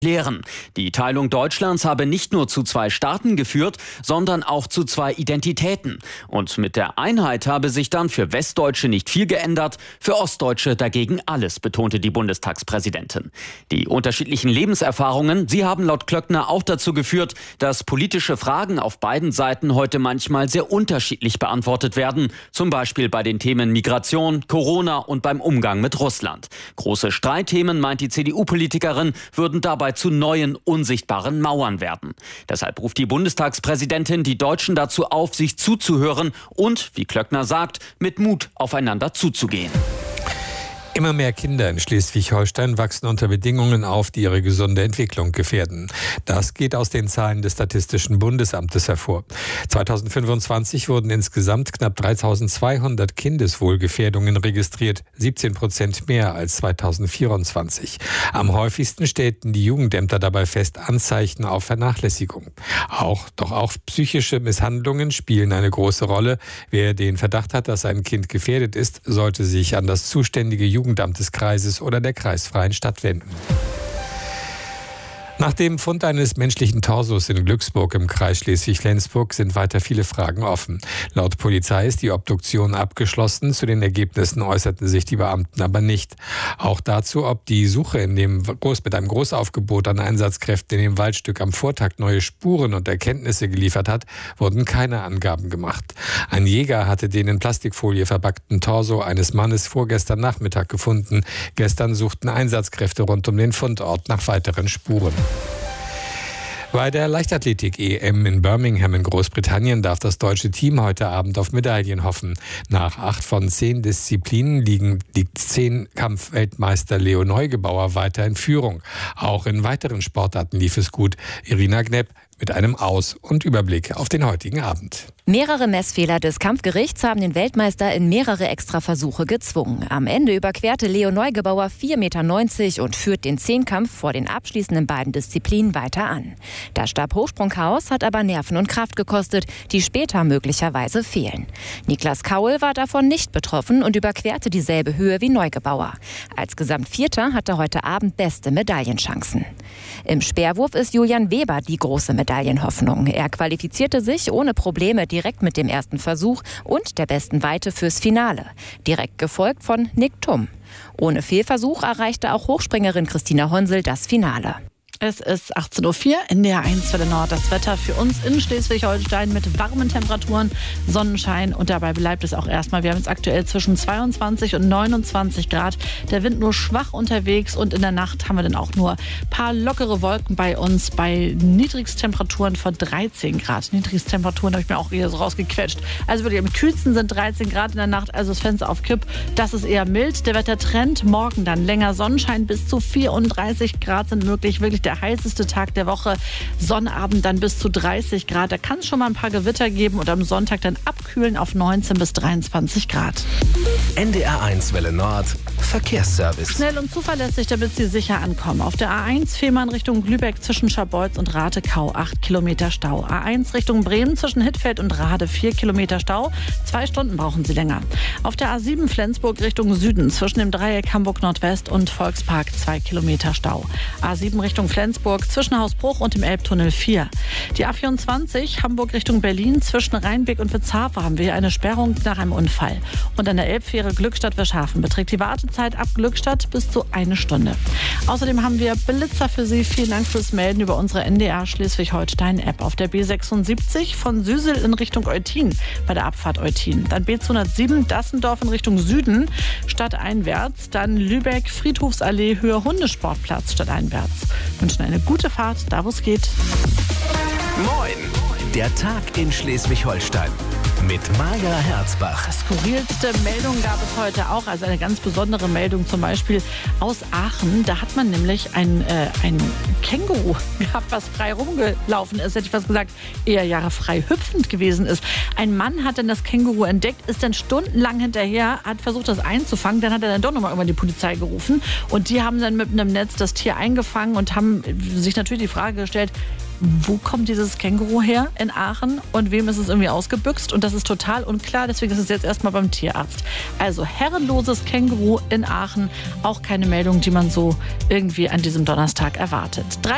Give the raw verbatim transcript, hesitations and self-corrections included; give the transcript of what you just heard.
Lehren. Die Teilung Deutschlands habe nicht nur zu zwei Staaten geführt, sondern auch zu zwei Identitäten. Und mit der Einheit habe sich dann für Westdeutsche nicht viel geändert, für Ostdeutsche dagegen alles, betonte die Bundestagspräsidentin. Die unterschiedlichen Lebenserfahrungen, sie haben laut Klöckner auch dazu geführt, dass politische Fragen auf beiden Seiten heute manchmal sehr unterschiedlich beantwortet werden. Zum Beispiel bei den Themen Migration, Corona und beim Umgang mit Russland. Große Streitthemen, meint die C D U-Politikerin, würden dabei zu neuen, unsichtbaren Mauern werden. Deshalb ruft die Bundestagspräsidentin die Deutschen dazu auf, sich zuzuhören und, wie Klöckner sagt, mit Mut aufeinander zuzugehen. Immer mehr Kinder in Schleswig-Holstein wachsen unter Bedingungen auf, die ihre gesunde Entwicklung gefährden. Das geht aus den Zahlen des Statistischen Bundesamtes hervor. zweitausendfünfundzwanzig wurden insgesamt knapp dreitausendzweihundert Kindeswohlgefährdungen registriert, siebzehn Prozent mehr als zweitausendvierundzwanzig. Am häufigsten stellten die Jugendämter dabei fest Anzeichen auf Vernachlässigung. Auch, doch auch psychische Misshandlungen spielen eine große Rolle. Wer den Verdacht hat, dass ein Kind gefährdet ist, sollte sich an das zuständige Jugendamt des Kreises oder der kreisfreien Stadt wenden. Nach dem Fund eines menschlichen Torsos in Glücksburg im Kreis Schleswig-Flensburg sind weiter viele Fragen offen. Laut Polizei ist die Obduktion abgeschlossen. Zu den Ergebnissen äußerten sich die Beamten aber nicht. Auch dazu, ob die Suche in dem Groß, mit einem Großaufgebot an Einsatzkräften in dem Waldstück am Vortag neue Spuren und Erkenntnisse geliefert hat, wurden keine Angaben gemacht. Ein Jäger hatte den in Plastikfolie verpackten Torso eines Mannes vorgestern Nachmittag gefunden. Gestern suchten Einsatzkräfte rund um den Fundort nach weiteren Spuren. Bei der Leichtathletik-E M in Birmingham in Großbritannien darf das deutsche Team heute Abend auf Medaillen hoffen. Nach acht von zehn Disziplinen liegen die Zehnkampf-Weltmeister Leo Neugebauer weiter in Führung. Auch in weiteren Sportarten lief es gut. Irina Knepp mit einem Aus- und Überblick auf den heutigen Abend. Mehrere Messfehler des Kampfgerichts haben den Weltmeister in mehrere Extraversuche gezwungen. Am Ende überquerte Leo Neugebauer vier Meter neunzig und führt den Zehnkampf vor den abschließenden beiden Disziplinen weiter an. Das Stabhochsprung-Chaos hat aber Nerven und Kraft gekostet, die später möglicherweise fehlen. Niklas Kaul war davon nicht betroffen und überquerte dieselbe Höhe wie Neugebauer. Als Gesamtvierter hat er heute Abend beste Medaillenchancen. Im Speerwurf ist Julian Weber die große Medaillenhoffnung. Er qualifizierte sich ohne Probleme direkt mit dem ersten Versuch und der besten Weite fürs Finale. Direkt gefolgt von Nick Thum. Ohne Fehlversuch erreichte auch Hochspringerin Christina Honsel das Finale. Es ist achtzehn Uhr vier in der eins Welle Nord. Das Wetter für uns in Schleswig-Holstein mit warmen Temperaturen, Sonnenschein und dabei bleibt es auch erstmal. Wir haben jetzt aktuell zwischen zweiundzwanzig und neunundzwanzig Grad. Der Wind nur schwach unterwegs und in der Nacht haben wir dann auch nur ein paar lockere Wolken bei uns bei Niedrigsttemperaturen von dreizehn Grad. Niedrigsttemperaturen habe ich mir auch eher so rausgequetscht. Also wirklich am kühlsten sind dreizehn Grad in der Nacht, also das Fenster auf Kipp. Das ist eher mild. Der Wettertrend morgen dann länger Sonnenschein bis zu vierunddreißig Grad sind möglich. Wirklich der Der heißeste Tag der Woche, Sonnabend dann bis zu dreißig Grad. Da kann es schon mal ein paar Gewitter geben und am Sonntag dann abkühlen auf neunzehn bis dreiundzwanzig Grad. N D R eins Welle Nord, Verkehrsservice. Schnell und zuverlässig, damit Sie sicher ankommen. Auf der A eins Fehmarn Richtung Lübeck zwischen Scharbeutz und Ratekau, acht Kilometer Stau. A eins Richtung Bremen zwischen Hittfeld und Rade, vier Kilometer Stau. Zwei Stunden brauchen Sie länger. Auf der A sieben Flensburg Richtung Süden zwischen dem Dreieck Hamburg Nordwest und Volkspark, zwei Kilometer Stau. A sieben Richtung Flensburg zwischen Hausbruch und dem Elbtunnel vier. Die A vierundzwanzig Hamburg Richtung Berlin zwischen Rheinbeck und Witzhafe haben wir eine Sperrung nach einem Unfall. Und an der Elbfähre Glückstadt-Wischhafen beträgt die Wartezeit ab Glückstadt bis zu eine Stunde. Außerdem haben wir Blitzer für Sie. Vielen Dank fürs Melden über unsere N D R Schleswig-Holstein-App. Auf der B sechsundsiebzig von Süsel in Richtung Eutin bei der Abfahrt Eutin. Dann B zweihundertsieben Dassendorf in Richtung Süden stadteinwärts. Dann Lübeck Friedhofsallee Höhe Hundesportplatz stadteinwärts. Wünschen eine gute Fahrt, da wo es geht. Moin, der Tag in Schleswig-Holstein mit Maja Herzbach. Skurrilste Meldung gab es heute auch, also eine ganz besondere Meldung zum Beispiel aus Aachen. Da hat man nämlich ein, äh, ein Känguru gehabt, was frei rumgelaufen ist, hätte ich fast gesagt, eher Jahre frei hüpfend gewesen ist. Ein Mann hat dann das Känguru entdeckt, ist dann stundenlang hinterher, hat versucht, das einzufangen. Dann hat er dann doch nochmal irgendwann die Polizei gerufen und die haben dann mit einem Netz das Tier eingefangen und haben sich natürlich die Frage gestellt, wo kommt dieses Känguru her in Aachen und wem ist es irgendwie ausgebüxt? Und das ist total unklar, deswegen ist es jetzt erstmal beim Tierarzt. Also herrenloses Känguru in Aachen, auch keine Meldung, die man so irgendwie an diesem Donnerstag erwartet.